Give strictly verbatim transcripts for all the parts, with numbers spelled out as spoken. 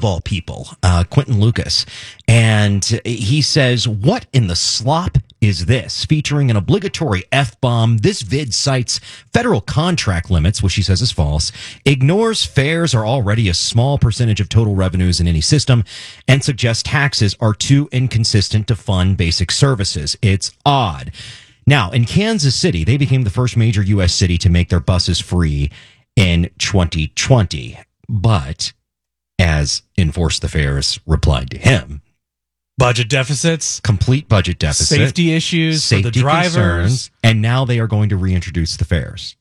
of all people, uh, Quentin Lucas. And he says, "What in the slop is this?" Featuring an obligatory F-bomb, this vid cites federal contract limits, which he says is false, ignores fares are already a small percentage of total revenues in any system, and suggests taxes are too inconsistent to fund basic services. It's odd. Now, in Kansas City, they became the first major U S city to make their buses free in twenty twenty. But, as Enforce the Fares replied to him, budget deficits, complete budget deficit, safety issues safety for the drivers, concerns, and now they are going to reintroduce the fares.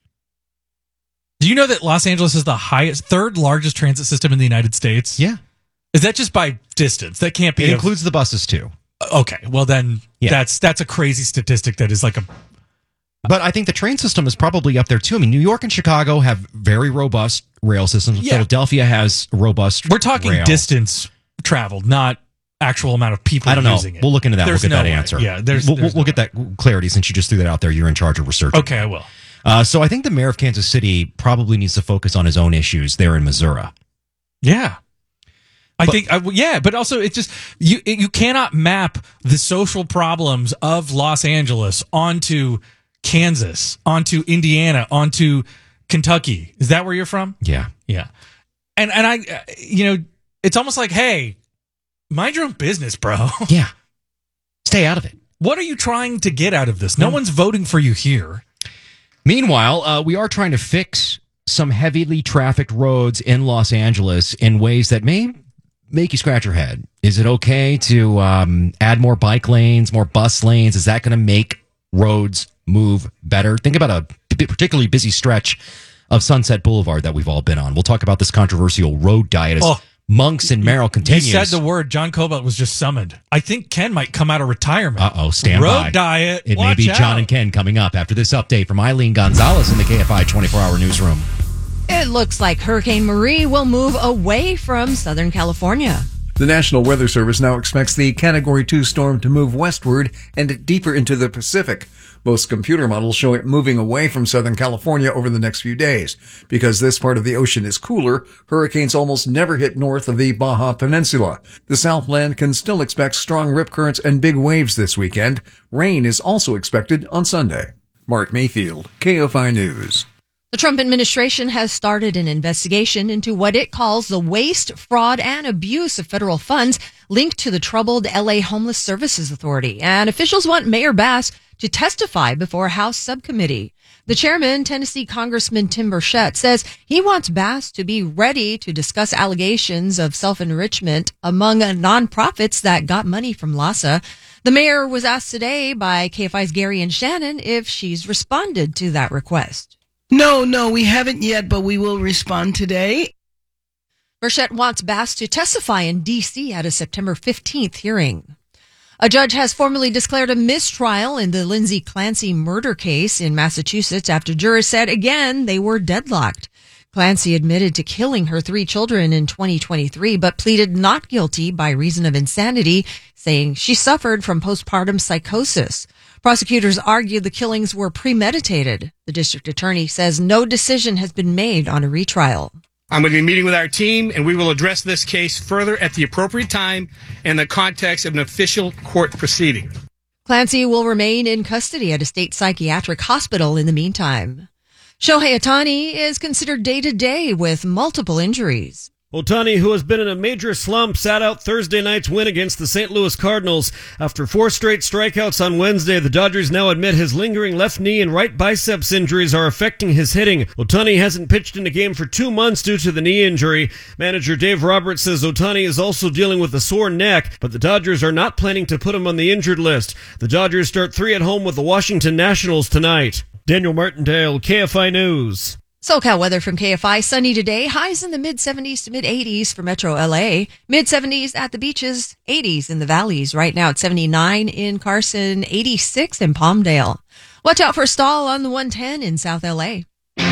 Do you know that Los Angeles is the highest, third largest transit system in the United States? Yeah. Is that just by distance? That can't be. It a, includes the buses too. Okay, well then, yeah. that's that's a crazy statistic. That is like a. But I think the train system is probably up there too. I mean, New York and Chicago have very robust rail systems. Yeah. Philadelphia has robust. We're talking rail. distance traveled, not actual amount of people I don't know. using it. We'll look into that. There's we'll get no that way. answer. Yeah, there's. We'll, there's we'll no get way. that clarity since you just threw that out there. You're in charge of research. Okay, I will. Uh, so I think the mayor of Kansas City probably needs to focus on his own issues there in Missouri. Yeah. I But- think, I, yeah, but also it's just, you you cannot map the social problems of Los Angeles onto Kansas, onto Indiana, onto Kentucky. Is that where you're from? Yeah. Yeah. And, and I, uh, you know, it's almost like, hey, mind your own business, bro. Yeah. Stay out of it. What are you trying to get out of this? No Mm. one's voting for you here. Meanwhile, uh, we are trying to fix some heavily trafficked roads in Los Angeles in ways that may make you scratch your head. Is it okay to um, add more bike lanes, more bus lanes? Is that going to make roads move better? Think about a p- particularly busy stretch of Sunset Boulevard that we've all been on. We'll talk about this controversial road diet as Oh. Monks and Merrill continues. You said the word. John Cobalt was just summoned. I think Ken might come out of retirement. Uh-oh, stand Road by. diet. It may Watch be out. John and Ken coming up after this update from Eileen Gonzalez in the K F I twenty-four hour newsroom. It looks like Hurricane Marie will move away from Southern California. The National Weather Service now expects the Category two storm to move westward and deeper into the Pacific. Most computer models show it moving away from Southern California over the next few days. Because this part of the ocean is cooler, hurricanes almost never hit north of the Baja Peninsula. The Southland can still expect strong rip currents and big waves this weekend. Rain is also expected on Sunday. Mark Mayfield, K F I News. The Trump administration has started an investigation into what it calls the waste, fraud, and abuse of federal funds linked to the troubled L A Homeless Services Authority. And officials want Mayor Bass to testify before a House subcommittee. The chairman, Tennessee Congressman Tim Burchett, says he wants Bass to be ready to discuss allegations of self-enrichment among nonprofits that got money from LAHSA. The mayor was asked today by K F I's Gary and Shannon if she's responded to that request. No, no, we haven't yet, but we will respond today. Burchett wants Bass to testify in D C at a September fifteenth hearing. A judge has formally declared a mistrial in the Lindsay Clancy murder case in Massachusetts after jurors said again they were deadlocked. Clancy admitted to killing her three children in twenty twenty-three, but pleaded not guilty by reason of insanity, saying she suffered from postpartum psychosis. Prosecutors argued the killings were premeditated. The district attorney says no decision has been made on a retrial. I'm going to be meeting with our team, and we will address this case further at the appropriate time in the context of an official court proceeding. Clancy will remain in custody at a state psychiatric hospital in the meantime. Shohei Ohtani is considered day-to-day with multiple injuries. Ohtani, who has been in a major slump, sat out Thursday night's win against the Saint Louis Cardinals. After four straight strikeouts on Wednesday, the Dodgers now admit his lingering left knee and right biceps injuries are affecting his hitting. Ohtani hasn't pitched in a game for two months due to the knee injury. Manager Dave Roberts says Ohtani is also dealing with a sore neck, but the Dodgers are not planning to put him on the injured list. The Dodgers start three at home with the Washington Nationals tonight. Daniel Martindale, K F I News. SoCal weather from K F I. Sunny today. Highs in the mid-seventies to mid-eighties for Metro L A. mid-seventies at the beaches, eighties in the valleys. Right now it's seventy-nine in Carson, eighty-six in Palmdale. Watch out for a stall on the one ten in South L A.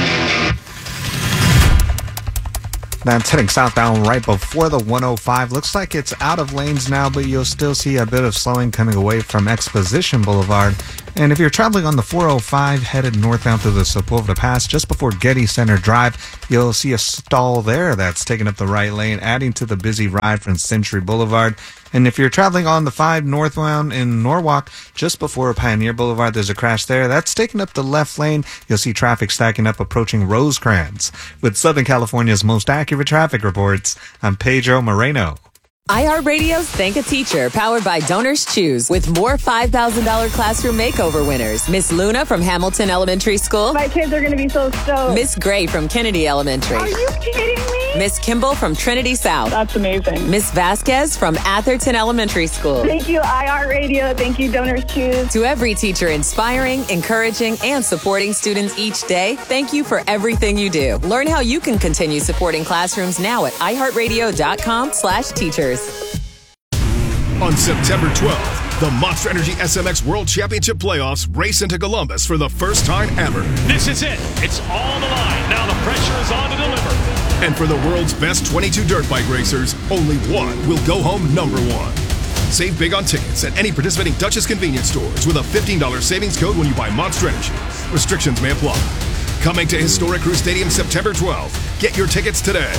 That's heading southbound right before the one oh five. Looks like it's out of lanes now, but you'll still see a bit of slowing coming away from Exposition Boulevard And if you're traveling on the four oh five headed northbound through the Sepulveda Pass, just before Getty Center Drive, you'll see a stall there that's taking up the right lane, adding to the busy ride from Century Boulevard. And if you're traveling on the five northbound in Norwalk, just before Pioneer Boulevard, there's a crash there. That's taking up the left lane. You'll see traffic stacking up approaching Rosecrans. With Southern California's most accurate traffic reports, I'm Pedro Moreno. iHeartRadio's Thank a Teacher, powered by Donors Choose, with more five thousand dollars classroom makeover winners. Miss Luna from Hamilton Elementary School. My kids are going to be so stoked. Miss Gray from Kennedy Elementary. Are you kidding me? Miss Kimball from Trinity South. That's amazing. Miss Vasquez from Atherton Elementary School. Thank you, iHeartRadio. Thank you, Donors Choose. To every teacher inspiring, encouraging, and supporting students each day, thank you for everything you do. Learn how you can continue supporting classrooms now at iHeartRadio.com slash teachers. On September twelfth, the Monster Energy S M X World Championship Playoffs race into Columbus for the first time ever. This is it. It's all the line. Now the pressure is on to deliver. And for the world's best twenty-two dirt bike racers, only one will go home number one. Save big on tickets at any participating Dutchess convenience stores with a fifteen dollars savings code when you buy Monster Energy. Restrictions may apply. Coming to Historic Crew Stadium September twelfth. Get your tickets today.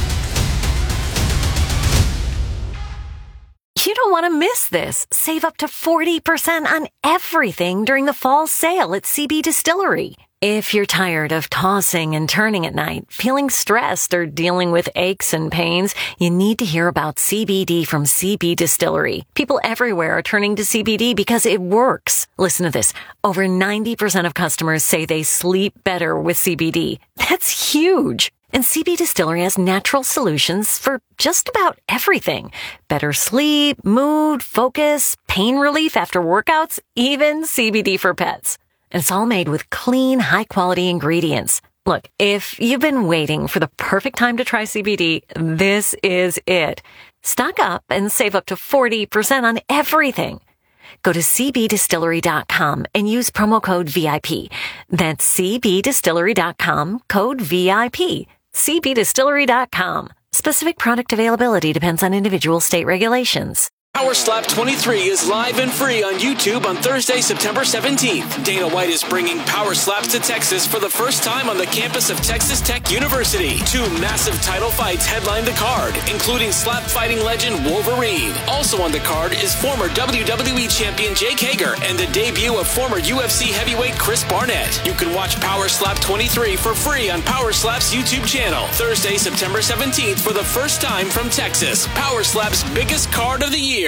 You don't want to miss this. Save up to forty percent on everything during the fall sale at C B Distillery. If you're tired of tossing and turning at night, feeling stressed, or dealing with aches and pains, you need to hear about C B D from C B Distillery. People everywhere are turning to C B D because it works. Listen to this. Over ninety percent of customers say they sleep better with C B D. That's huge. And C B Distillery has natural solutions for just about everything. Better sleep, mood, focus, pain relief after workouts, even C B D for pets. And it's all made with clean, high-quality ingredients. Look, if you've been waiting for the perfect time to try C B D, this is it. Stock up and save up to forty percent on everything. Go to c b distillery dot com and use promo code V I P. That's c b distillery dot com, code V I P. c b distillery dot com. Specific product availability depends on individual state regulations. Power Slap twenty-three is live and free on YouTube on Thursday, September seventeenth. Dana White is bringing Power Slaps to Texas for the first time on the campus of Texas Tech University. Two massive title fights headline the card, including slap fighting legend Wolverine. Also on the card is former W W E champion Jake Hager and the debut of former U F C heavyweight Chris Barnett. You can watch Power Slap twenty-three for free on Power Slap's YouTube channel. Thursday, September seventeenth for the first time from Texas. Power Slap's biggest card of the year.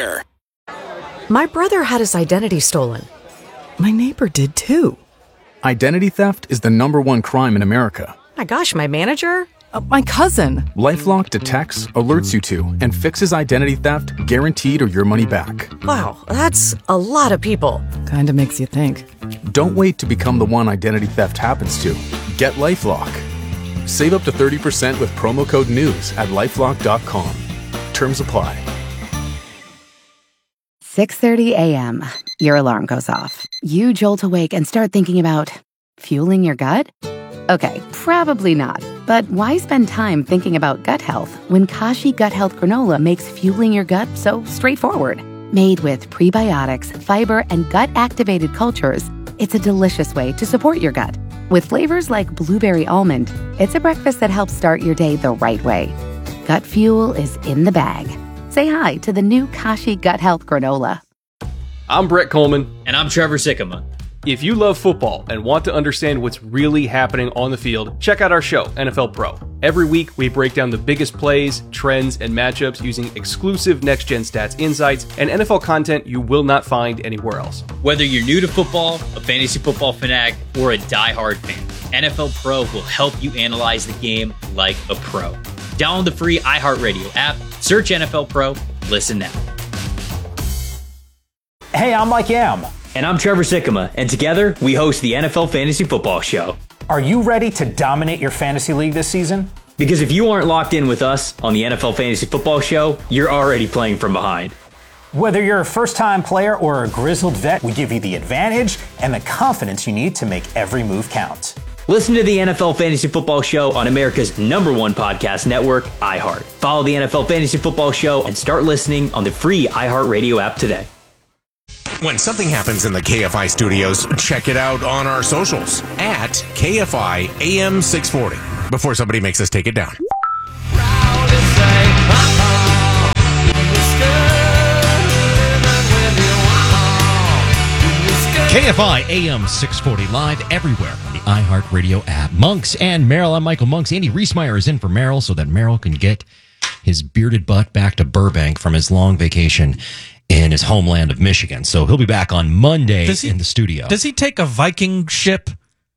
My brother had his identity stolen. My neighbor did too. Identity theft is the number one crime in America. My gosh, my manager? Uh, my cousin. LifeLock detects, alerts you to, and fixes identity theft guaranteed or your money back. Wow, that's a lot of people. Kinda makes you think. Don't wait to become the one identity theft happens to. Get LifeLock. Save up to thirty percent with promo code NEWS at lifelock dot com. Terms apply. six thirty a.m. Your alarm goes off. You jolt awake and start thinking about fueling your gut? Okay, probably not. But why spend time thinking about gut health when Kashi Gut Health Granola makes fueling your gut so straightforward? Made with prebiotics, fiber, and gut-activated cultures, it's a delicious way to support your gut. With flavors like blueberry almond, it's a breakfast that helps start your day the right way. Gut fuel is in the bag. Say hi to the new Kashi Gut Health Granola. I'm Brett Coleman. And I'm Trevor Sikkema. If you love football and want to understand what's really happening on the field, check out our show, N F L Pro. Every week, we break down the biggest plays, trends, and matchups using exclusive next-gen stats insights and N F L content you will not find anywhere else. Whether you're new to football, a fantasy football fanatic, or a diehard fan, N F L Pro will help you analyze the game like a pro. Download the free iHeartRadio app, search N F L Pro, listen now. Hey, I'm Mike Yam. And I'm Trevor Sikkema, and together we host the N F L Fantasy Football Show. Are you ready to dominate your fantasy league this season? Because if you aren't locked in with us on the N F L Fantasy Football Show, you're already playing from behind. Whether you're a first-time player or a grizzled vet, we give you the advantage and the confidence you need to make every move count. Listen to the N F L Fantasy Football Show on America's number one podcast network, iHeart. Follow the N F L Fantasy Football Show and start listening on the free iHeartRadio app today. When something happens in the K F I studios, check it out on our socials at K F I A M six forty before somebody makes us take it down. K F I A M six forty live everywhere on the iHeartRadio app. Monks and Merrill. I'm Michael Monks. Andy Reesmeyer is in for Merrill so that Merrill can get his bearded butt back to Burbank from his long vacation in his homeland of Michigan. So he'll be back on Monday he, in the studio. Does he take a Viking ship?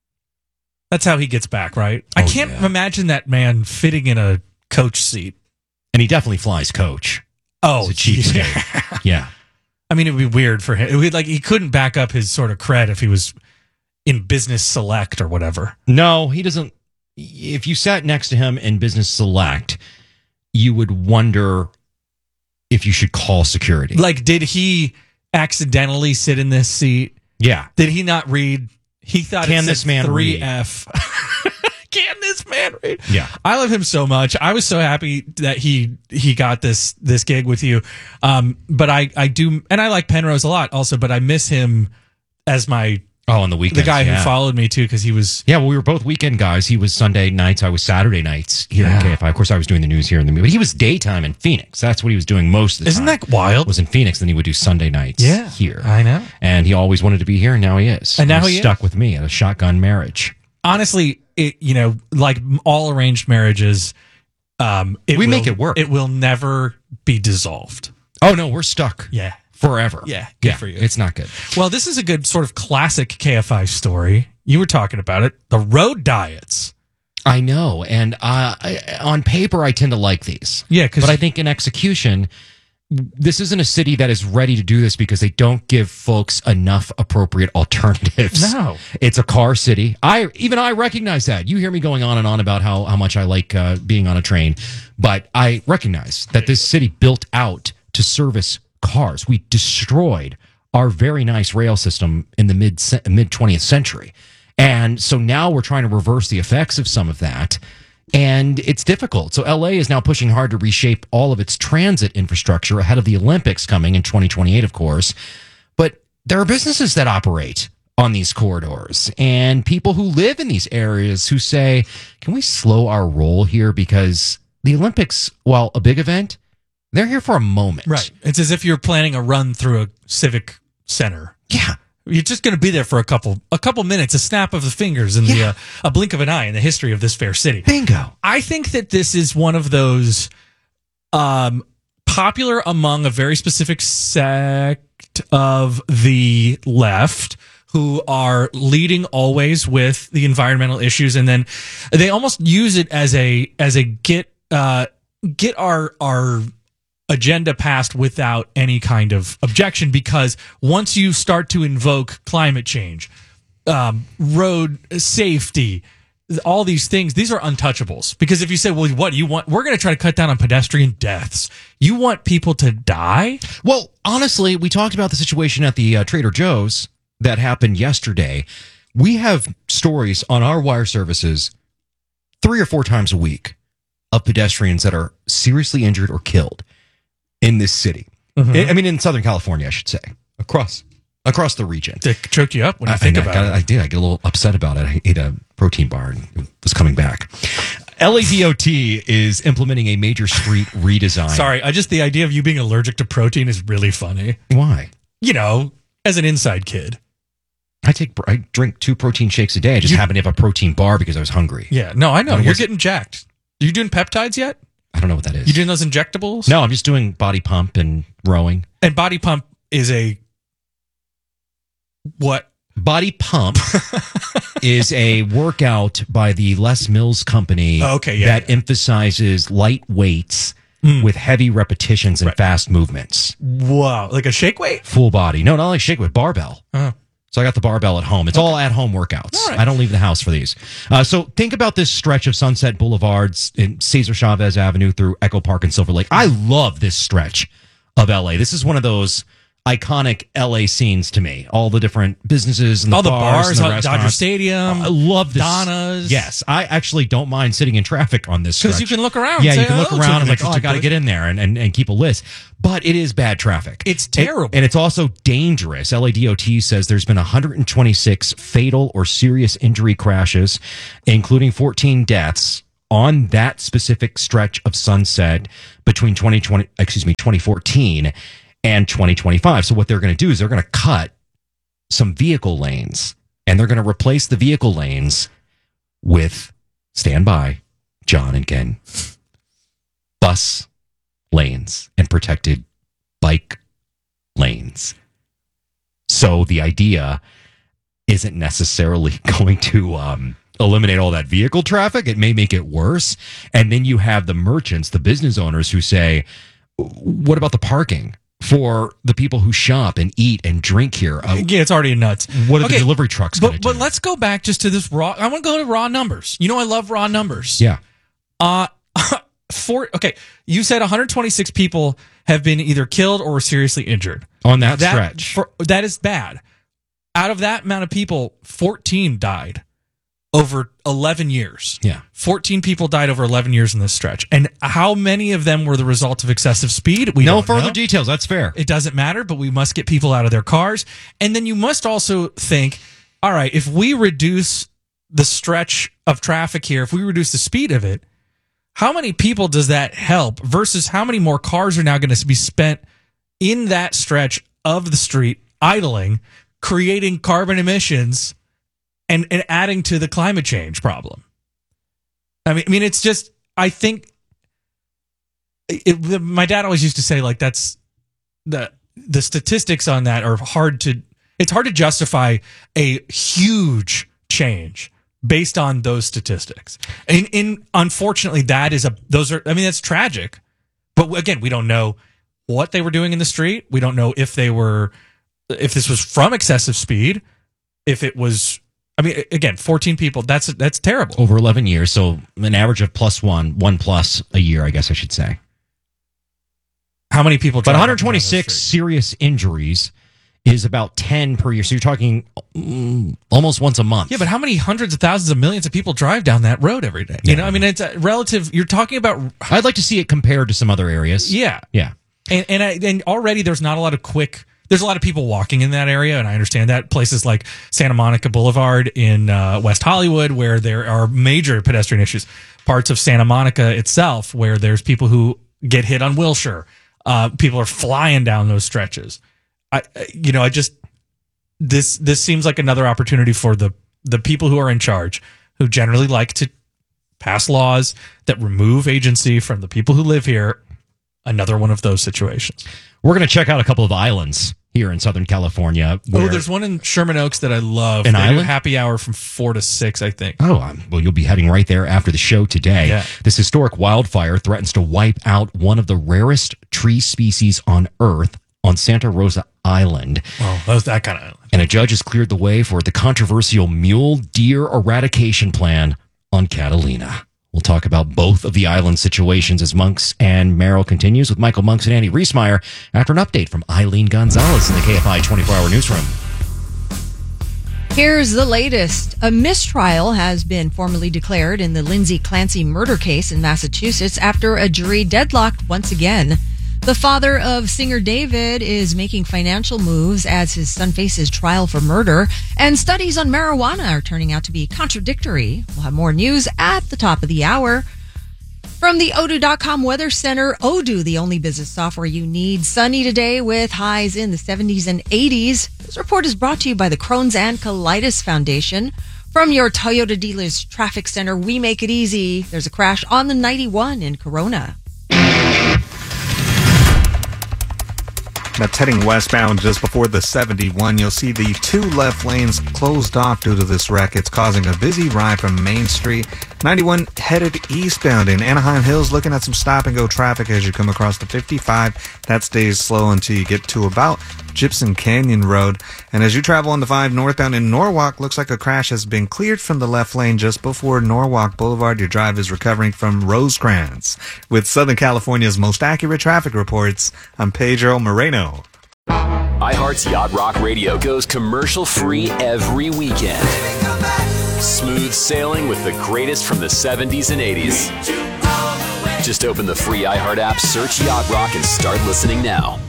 That's how he gets back, right? Oh, I can't yeah. imagine that man fitting in a coach seat. And he definitely flies coach. Oh, He's a cheapskate. yeah. yeah. I mean, it would be weird for him. It would, like, he couldn't back up his sort of cred if he was in business select or whatever. No, he doesn't. If you sat next to him in business select, you would wonder if you should call security. Like, did he accidentally sit in this seat? Yeah. Did he not read? He thought Can it this said man three F. Can this man read? Yeah. I love him so much. I was so happy that he he got this this gig with you. Um, but I, I do, and I like Penrose a lot also, but I miss him as my Oh, on the weekends. the guy yeah. who followed me too, because he was Yeah, well, we were both weekend guys. He was Sunday nights. I was Saturday nights here Yeah. at K F I. Of course, I was doing the news here in the movie. But he was daytime in Phoenix. That's what he was doing most of the Isn't time. that wild? Was in Phoenix, then he would do Sunday nights Yeah, here. I know. And he always wanted to be here, and now he is. And now He's he is. stuck with me at a shotgun marriage. honestly, it, you know, like all arranged marriages, um, it We will- make it work. It will never be dissolved. Oh, no, we're stuck. Yeah. Forever. Yeah. Good yeah, for you. It's not good. Well, this is a good sort of classic K F I story. You were talking about it. The road diets. I know. And uh, I, on paper, I tend to like these. Yeah, 'cause- but I think in execution, this isn't a city that is ready to do this because they don't give folks enough appropriate alternatives. No. It's a car city. I even I recognize that. You hear me going on and on about how, how much I like uh, being on a train, but I recognize that this city built out to service cars. We destroyed our very nice rail system in the mid mid twentieth century. And so now we're trying to reverse the effects of some of that. And it's difficult. So L A is now pushing hard to reshape all of its transit infrastructure ahead of the Olympics coming in twenty twenty-eight, of course. But there are businesses that operate on these corridors and people who live in these areas who say, can we slow our roll here? Because the Olympics, while a big event, they're here for a moment. Right. It's as if you're planning a run through a civic center. Yeah. You're just going to be there for a couple a couple minutes, a snap of the fingers, and the, Yeah. uh, a blink of an eye in the history of this fair city. Bingo. I think that this is one of those um, popular among a very specific sect of the left who are leading always with the environmental issues, and then they almost use it as a as a get uh, get our our agenda passed without any kind of objection, because once you start to invoke climate change, um, road safety, all these things, these are untouchables. Because if you say, well, what you want, we're going to try to cut down on pedestrian deaths. You want people to die? Well, honestly, we talked about the situation at the uh, Trader Joe's that happened yesterday. We have stories on our wire services three or four times a week of pedestrians that are seriously injured or killed in this city. Mhm. I mean, in Southern California, I should say, across across the region. They choke you up when you I, think I, about got, it. I did. I get a little upset about it. I ate a protein bar and it was coming back. L A D O T is implementing a major street redesign. Sorry, I just, the idea of you being allergic to protein is really funny. Why? You know, as an inside kid. I take I drink two protein shakes a day. I just happened to have a protein bar because I was hungry. Yeah, no, I know. And it You're wasn't- getting jacked. Are you doing peptides yet? I don't know what that is. You doing those injectables? No, I'm just doing body pump and rowing. And body pump is a what? Body pump is a workout by the Les Mills company Oh, okay, yeah, that emphasizes light weights Mm. with heavy repetitions and fast movements. Wow, like a shake weight? Full body. No, not like shake weight, barbell. Oh. So I got the barbell at home. It's all at home workouts. All right. I don't leave the house for these. Uh, so think about this stretch of Sunset Boulevards in Cesar Chavez Avenue through Echo Park and Silver Lake. I love this stretch of L A. This is one of those iconic L A scenes to me. All the different businesses and the all the bars, bars, and the Dodger restaurants. Stadium. I love this. Donna's. Yes, I actually don't mind sitting in traffic on this because you stretch. can look around. Yeah, and you say, can look oh, around and like, oh, I interesting got to place. get in there and, and, and keep a list. But it is bad traffic. It's terrible. It- and it's also dangerous. L A D O T says there's been one hundred twenty-six fatal or serious injury crashes, including fourteen deaths on that specific stretch of Sunset between twenty twenty, excuse me, twenty fourteen and twenty twenty-five. So what they're going to do is they're going to cut some vehicle lanes and they're going to replace the vehicle lanes with, stand by, John and Ken, bus lanes and protected bike lanes. So the idea isn't necessarily going to um, eliminate all that vehicle traffic. It may make it worse. And then you have the merchants, the business owners who say, what about the parking for the people who shop and eat and drink here? Uh, Yeah, it's already nuts. What are Okay, the delivery trucks going to But, do? but let's go back just to this raw. I want to go to raw numbers. You know, I love raw numbers. Yeah. Uh, for okay, you said one hundred twenty-six people have been either killed or seriously injured On that stretch. For, that is bad. Out of that amount of people, fourteen died over eleven years. Yeah. fourteen people died over eleven years in this stretch. And how many of them were the result of excessive speed? We no don't further know. details. That's fair. It doesn't matter, but we must get people out of their cars. And then you must also think, all right, if we reduce the stretch of traffic here, if we reduce the speed of it, how many people does that help versus how many more cars are now going to be spent in that stretch of the street idling, creating carbon emissions and, and adding to the climate change problem? I mean, I mean, it's just, I think it, the, my dad always used to say, like, that's the, the statistics on that are hard to, it's hard to justify a huge change based on those statistics. And in, unfortunately, that is a, those are, I mean, that's tragic. But again, we don't know what they were doing in the street. We don't know if they were, if this was from excessive speed, if it was, I mean, again, fourteen people, that's, that's terrible. Over eleven years. So an average of plus one, one plus a year, I guess I should say. How many people? But drive one up hundred and down twenty-six those streets? serious injuries is about ten per year. So you're talking mm, almost once a month. Yeah, but how many hundreds of thousands of millions of people drive down that road every day? You know, I mean, it's a relative. You're talking about. I'd like to see it compared to some other areas. Yeah, Yeah. and and, I, and already there's not a lot of quick. There's a lot of people walking in that area, and I understand that. Places like Santa Monica Boulevard in uh, West Hollywood, where there are major pedestrian issues. Parts of Santa Monica itself, where there's people who get hit on Wilshire. Uh, people are flying down those stretches. I, you know, I just this this seems like another opportunity for the the people who are in charge, who generally like to pass laws that remove agency from the people who live here. Another one of those situations. We're going to check out a couple of islands here in Southern California. Oh, where- there's one in Sherman Oaks that I love. An They do island? happy hour from four to six, I think. Oh, um, well, you'll be heading right there after the show today. Yeah. This historic wildfire threatens to wipe out one of the rarest tree species on Earth on Santa Rosa Island. Oh, that was that kind of island. And a judge has cleared the way for the controversial mule deer eradication plan on Catalina. We'll talk about both of the island situations as Monks and Merrill continues with Michael Monks and Andy Reesmeyer after an update from Eileen Gonzalez in the K F I twenty-four hour newsroom. Here's the latest. A mistrial has been formally declared in the Lindsay Clancy murder case in Massachusetts after a jury deadlocked once again. The father of singer David is making financial moves as his son faces trial for murder, and studies on marijuana are turning out to be contradictory. We'll have more news at the top of the hour. From the Odoo dot com Weather Center, Odoo, the only business software you need. Sunny today with highs in the seventies and eighties. This report is brought to you by the Crohn's and Colitis Foundation. From your Toyota dealer's traffic center, we make it easy. There's a crash on the ninety-one in Corona. That's heading westbound just before the seventy-one. You'll see the two left lanes closed off due to this wreck. It's causing a busy ride from Main Street. ninety-one headed eastbound in Anaheim Hills, looking at some stop-and-go traffic as you come across the fifty-five. That stays slow until you get to about Gypsum Canyon Road. And as you travel on the five northbound in Norwalk, looks like a crash has been cleared from the left lane just before Norwalk Boulevard. Your drive is recovering from Rosecrans. With Southern California's most accurate traffic reports, I'm Pedro Moreno. iHeart's Yacht Rock Radio goes commercial-free every weekend. Smooth sailing with the greatest from the seventies and eighties. Just open the free iHeart app, search Yacht Rock, and start listening now.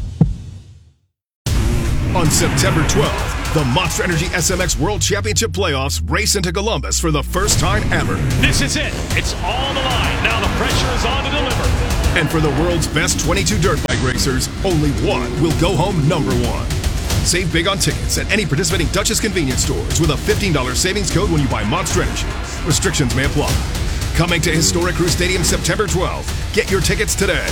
On September twelfth, the Monster Energy S M X World Championship Playoffs race into Columbus for the first time ever. This is it. It's all on the line. Now the pressure is on to deliver. And for the world's best twenty-two dirt bike racers, only one will go home number one. Save big on tickets at any participating Dutchess convenience stores with a fifteen dollars savings code when you buy Monster Energy. Restrictions may apply. Coming to Historic Crew Stadium September twelfth. Get your tickets today.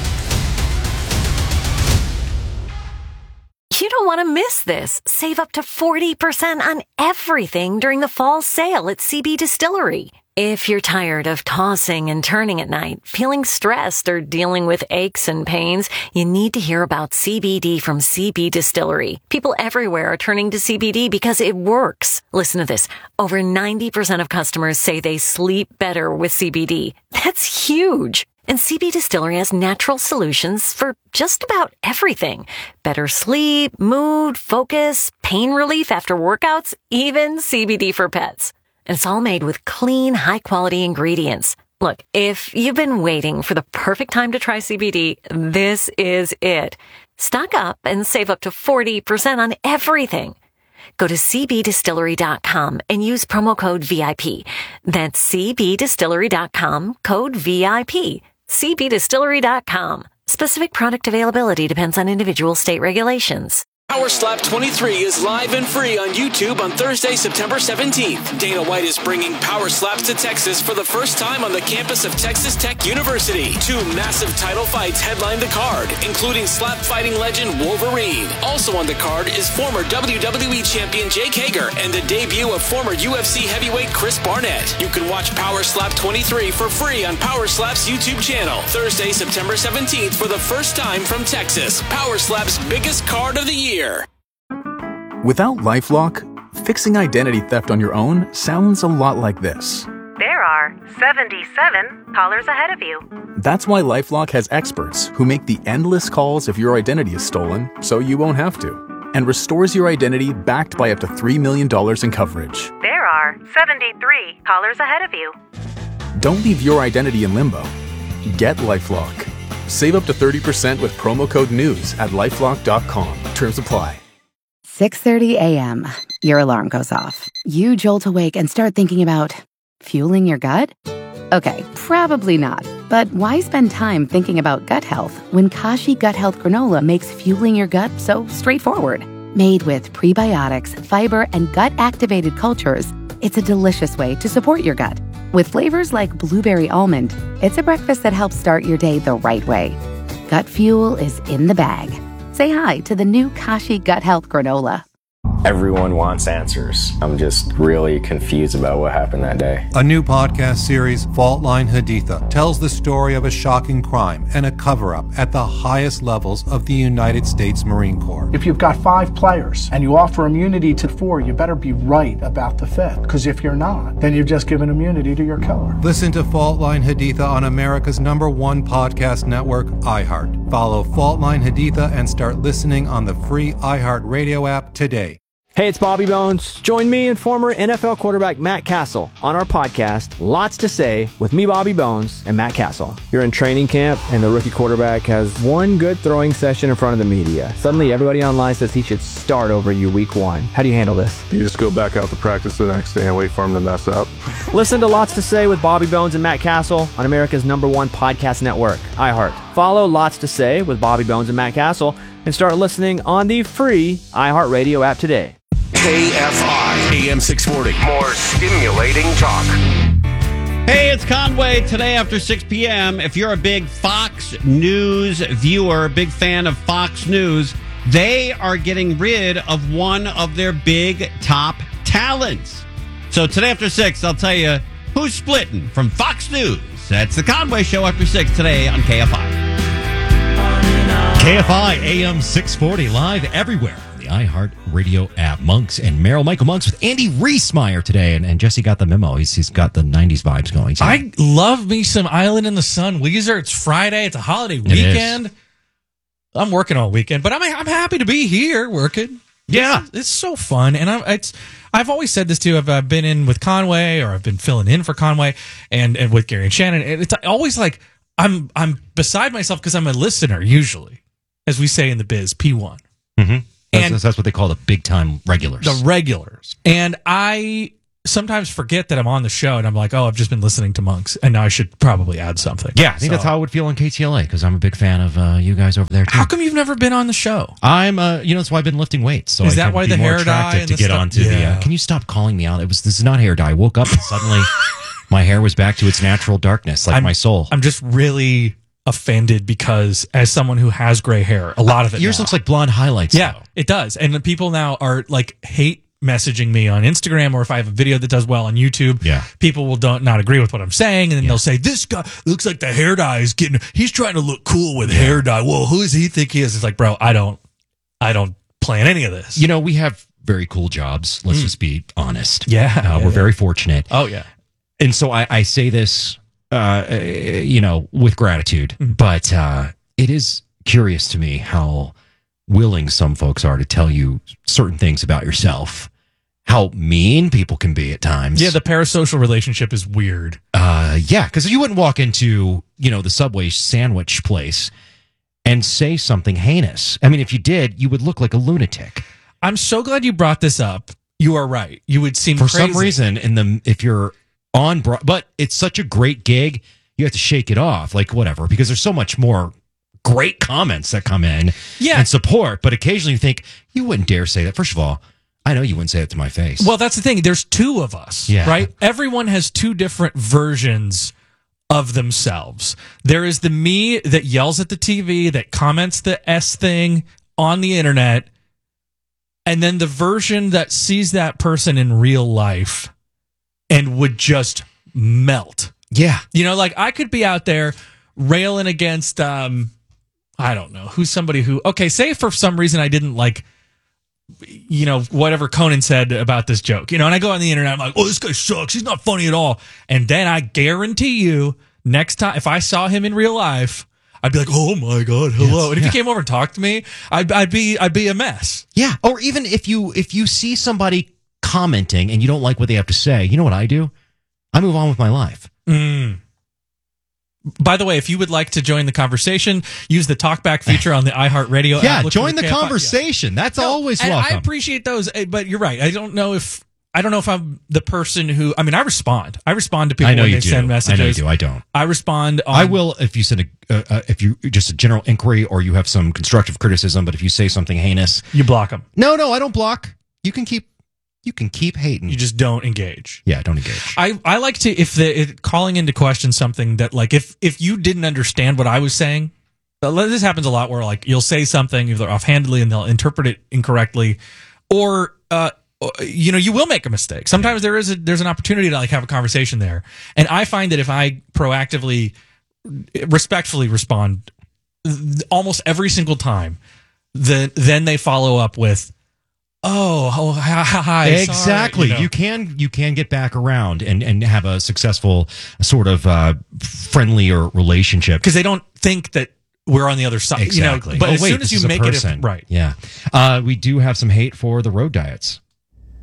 You don't want to miss this. Save up to forty percent on everything during the fall sale at C B Distillery. If you're tired of tossing and turning at night, feeling stressed, or dealing with aches and pains, you need to hear about C B D from C B Distillery. People everywhere are turning to C B D because it works. Listen to this. Over ninety percent of customers say they sleep better with C B D. That's huge. And C B Distillery has natural solutions for just about everything. Better sleep, mood, focus, pain relief after workouts, even C B D for pets. And it's all made with clean, high-quality ingredients. Look, if you've been waiting for the perfect time to try C B D, this is it. Stock up and save up to forty percent on everything. Go to c b distillery dot com and use promo code V I P. That's c b distillery dot com, code V I P. c b distillery dot com. Specific product availability depends on individual state regulations. Power Slap twenty-three is live and free on YouTube on Thursday, September seventeenth. Dana White is bringing Power Slaps to Texas for the first time on the campus of Texas Tech University. Two massive title fights headline the card, including slap fighting legend Wolverine. Also on the card is former W W E champion Jake Hager and the debut of former U F C heavyweight Chris Barnett. You can watch Power Slap twenty-three for free on Power Slap's YouTube channel. Thursday, September seventeenth for the first time from Texas. Power Slap's biggest card of the year. Without LifeLock, fixing identity theft on your own sounds a lot like this. There are seventy-seven callers ahead of you. That's why LifeLock has experts who make the endless calls if your identity is stolen so you won't have to, and restores your identity backed by up to three million dollars in coverage. There are seventy-three callers ahead of you. Don't leave your identity in limbo. Get LifeLock. Save up to thirty percent with promo code NEWS at lifelock dot com. Terms apply. six thirty a.m. Your alarm goes off. You jolt awake and start thinking about fueling your gut? Okay, probably not. But why spend time thinking about gut health when Kashi Gut Health Granola makes fueling your gut so straightforward? Made with prebiotics, fiber, and gut-activated cultures, it's a delicious way to support your gut. With flavors like blueberry almond, it's a breakfast that helps start your day the right way. Gut fuel is in the bag. Say hi to the new Kashi Gut Health Granola. Everyone wants answers. I'm just really confused about what happened that day. A new podcast series, Fault Line Haditha, tells the story of a shocking crime and a cover-up at the highest levels of the United States Marine Corps. If you've got five players and you offer immunity to four, you better be right about the fifth. Because if you're not, then you've just given immunity to your killer. Listen to Fault Line Haditha on America's number one podcast network, iHeart. Follow Fault Line Haditha and start listening on the free iHeart Radio app today. Hey, it's Bobby Bones. Join me and former N F L quarterback Matt Castle on our podcast, Lots to Say, with me, Bobby Bones, and Matt Castle. You're in training camp, and the rookie quarterback has one good throwing session in front of the media. Suddenly, everybody online says he should start over you week one. How do you handle this? You just go back out to practice the next day and wait for him to mess up. Listen to Lots to Say with Bobby Bones and Matt Castle on America's number one podcast network, iHeart. Follow Lots to Say with Bobby Bones and Matt Castle and start listening on the free iHeart Radio app today. K F I, A M six forty. More stimulating talk. Hey, it's Conway. Today after six p.m., if you're a big Fox News viewer, big fan of Fox News, they are getting rid of one of their big top talents. So today after six, I'll tell you who's splitting from Fox News. That's the Conway Show after six today on K F I. K F I, A M six forty, live everywhere. iHeart Radio app. Monks and Merrill. Michael Monks with Andy Reesmeyer today. And, and Jesse got the memo. He's He's got the nineties vibes going. So. I love me some Island in the Sun. Weezer, it's Friday. It's a holiday weekend. I'm working all weekend, but I'm I'm happy to be here working. Yeah, it's, it's so fun, and I it's I've always said this too. I've, I've been in with Conway, or I've been filling in for Conway, and, and with Gary and Shannon. And it's always like I'm I'm beside myself because I'm a listener usually, as we say in the biz, P one. Mm-hmm. And that's, that's what they call the big time regulars. The regulars. And I sometimes forget that I'm on the show and I'm like, oh, I've just been listening to Monks and now I should probably add something. Yeah, I think So- that's how I would feel on K T L A because I'm a big fan of uh, you guys over there too. How come you've never been on the show? I'm, uh, you know, that's why I've been lifting weights. So Is I that can why be the more hair dye attractive and to the get stuff- onto the? Yeah. Uh, can you stop calling me out? It was this is not hair dye. I woke up and suddenly my hair was back to its natural darkness, like I'm- my soul. I'm just really offended because as someone who has gray hair, a lot of it Yours now- looks like blonde highlights. Yeah, though. it does. And the people now are like hate messaging me on Instagram, or if I have a video that does well on YouTube, yeah. people will don't not agree with what I'm saying, and then they'll say, this guy looks like the hair dye is getting, he's trying to look cool with hair dye. Well, who does he think he is? It's like, bro, I don't, I don't plan any of this. You know, we have very cool jobs. Let's just be honest. Yeah, Uh, yeah, we're yeah. very fortunate. Oh, yeah. And so I, I say this, uh, uh, you know, with gratitude, but uh, it is curious to me how willing some folks are to tell you certain things about yourself, how mean people can be at times. Yeah, the parasocial relationship is weird. Uh, yeah, because you wouldn't walk into, you know, the Subway sandwich place and say something heinous. I mean, if you did, you would look like a lunatic. I'm so glad you brought this up. You are right. You would seem For crazy. some reason, in the if you're on, Bro- but it's such a great gig, you have to shake it off, like whatever, because there's so much more great comments that come in Yeah. and support. But occasionally you think you wouldn't dare say that. First of all, I know you wouldn't say it to my face. Well, that's the thing. There's two of us, Yeah. right? Everyone has two different versions of themselves. There is the me that yells at the T V, that comments the S thing on the internet, and then the version that sees that person in real life and would just melt. Yeah. You know, like I could be out there railing against, um, I don't know, who's somebody who, okay, say for some reason I didn't like, you know, whatever Conan said about this joke, you know, and I go on the internet, I'm like, oh, this guy sucks. He's not funny at all. And then I guarantee you next time, if I saw him in real life, I'd be like, oh my God, hello. Yes, and if yeah. he came over and talked to me, I'd, I'd be, I'd be a mess. Yeah. Or even if you if you see somebody commenting and you don't like what they have to say, you know what I do? I move on with my life. Mm. By the way, if you would like to join the conversation, use the talkback feature on the iHeartRadio Yeah, app. Look for join the K F I. conversation. That's No, always and welcome. I appreciate those, eh, but you're right. I don't know if I don't know if I'm the person who. I mean, I respond. I respond to people I know when you they do. send messages. I know you do. I don't. I respond. On, I will if you send a uh, uh, if you just a general inquiry or you have some constructive criticism. But if you say something heinous, you block them. No, no, I don't block. You can keep you can keep hating. You just don't engage. Yeah, don't engage. I, I like to if the it, calling into question something that like if if you didn't understand what I was saying, uh, this happens a lot where like you'll say something either offhandedly and they'll interpret it incorrectly, or uh you know you will make a mistake. Sometimes there is a there's an opportunity to like have a conversation there, and I find that if I proactively, respectfully respond, th- almost every single time, then then they follow up with, oh, oh hi, hi Exactly. sorry, You, know. can you can get back around and, and have a successful sort of uh, friendlier relationship because they don't think that we're on the other side. Exactly. You know, but oh, as wait, soon as this you is a make person. it a, right, Yeah. Uh, we do have some hate for the road diets.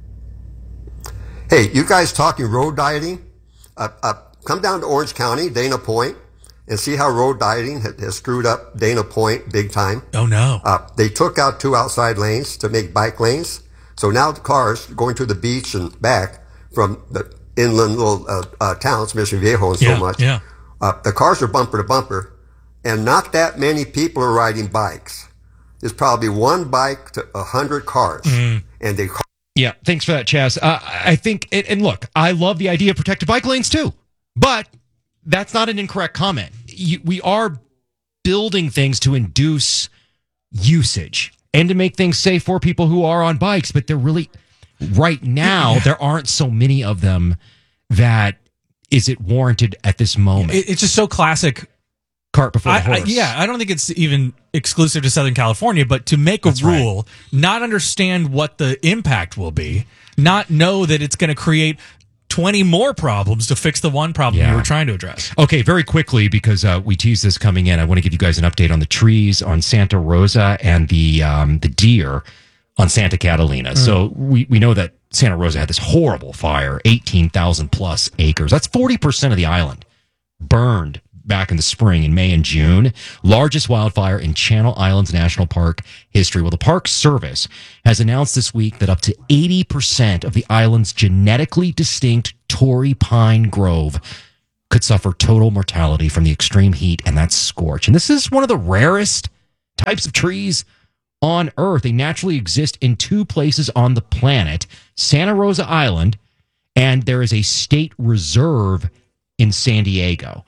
Hey, you guys talking road dieting? Uh, uh, come down to Orange County, Dana Point, and see how road dieting has, has screwed up Dana Point big time. Oh no! Uh, they took out two outside lanes to make bike lanes, so now the cars going to the beach and back from the inland little uh, uh, towns, Mission Viejo, and so Yeah, much. yeah. Uh, the cars are bumper to bumper, and not that many people are riding bikes. There's probably one bike to a hundred cars, Mm. and they. Yeah, thanks for that, Chaz. Uh, I think, and, and look, I love the idea of protected bike lanes too, but that's not an incorrect comment. You, we are building things to induce usage and to make things safe for people who are on bikes, but they're really, right now, there aren't so many of them that is it warranted at this moment. It, it's just so classic. Cart before the I, I, horse. yeah, I don't think it's even exclusive to Southern California, but to make a That's right. rule, not understand what the impact will be, not know that it's going to create twenty more problems to fix the one problem Yeah. you were trying to address. Okay, very quickly, because uh, we teased this coming in, I want to give you guys an update on the trees on Santa Rosa and the um, the deer on Santa Catalina. Mm. So we, we know that Santa Rosa had this horrible fire, eighteen thousand plus acres. That's forty percent of the island burned back in the spring in May and June. Largest wildfire in Channel Islands National Park history. Well, the Park Service has announced this week that up to eighty percent of the island's genetically distinct Torrey Pine Grove could suffer total mortality from the extreme heat and that scorch. And this is one of the rarest types of trees on Earth. They naturally exist in two places on the planet, Santa Rosa Island, and there is a state reserve in San Diego.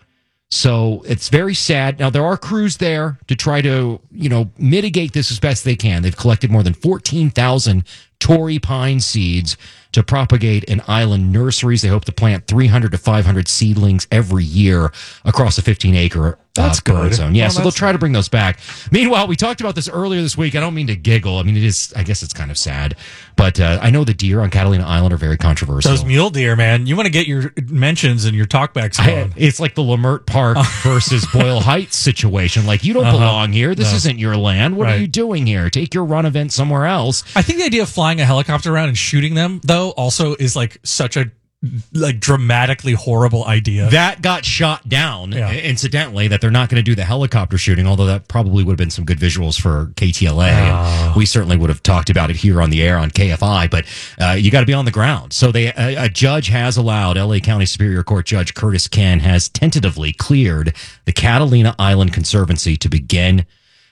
So it's very sad. Now, there are crews there to try to, you know, mitigate this as best they can. They've collected more than fourteen thousand Torrey pine seeds to propagate in island nurseries. They hope to plant three hundred to five hundred seedlings every year across a fifteen acre That's uh, bird good. zone. Yeah, Well, so they'll that's- try to bring those back. Meanwhile, we talked about this earlier this week. I don't mean to giggle. I mean, it is, I guess it's kind of sad. But uh, I know the deer on Catalina Island are very controversial. Those mule deer, man. You want to get your mentions and your talkbacks I, going. it's like the Lamert Park versus Boyle Heights situation. Like, you don't Uh-huh. belong here. This No. isn't your land. What are Right. you doing here? Take your run event somewhere else. I think the idea of flying a helicopter around and shooting them, though, also is like such a like dramatically horrible idea. That got shot down, Yeah. incidentally, that they're not going to do the helicopter shooting, although that probably would have been some good visuals for K T L A. Oh. We certainly would have talked about it here on the air on K F I, but uh, you got to be on the ground. So they a, a judge has allowed, L A County Superior Court Judge Curtis Ken has tentatively cleared the Catalina Island Conservancy to begin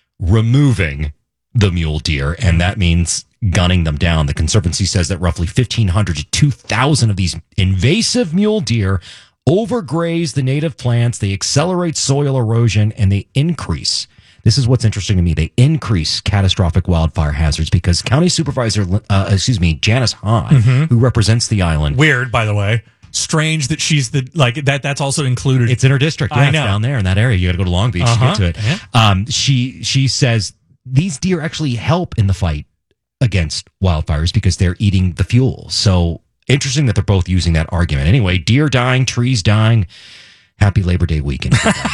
removing the mule deer, and that means gunning them down. The Conservancy says that roughly fifteen hundred to two thousand of these invasive mule deer overgraze the native plants, they accelerate soil erosion, and they increase. This is what's interesting to me. They increase catastrophic wildfire hazards because County Supervisor, uh, excuse me, Janice Hahn, Mhm. who represents the island. Weird, by the way. Strange that she's the like that. That's also included. It's in her district. Yeah, I it's know. down there in that area. You got to go to Long Beach Uh-huh. to get to it. Yeah. Um, she she says these deer actually help in the fight against wildfires because they're eating the fuel. So interesting that they're both using that argument. Anyway, deer dying, trees dying. Happy Labor Day weekend.